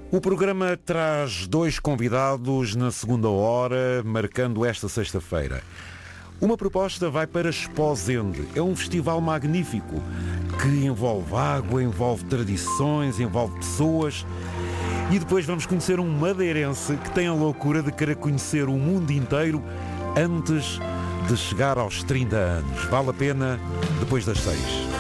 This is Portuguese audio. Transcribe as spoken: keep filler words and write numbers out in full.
O programa traz dois convidados na segunda hora, marcando esta sexta-feira. Uma proposta vai para Esposende. É um festival magnífico que envolve água, envolve tradições, envolve pessoas. E depois vamos conhecer um madeirense que tem a loucura de querer conhecer o mundo inteiro antes de chegar aos trinta anos. Vale a pena depois das seis.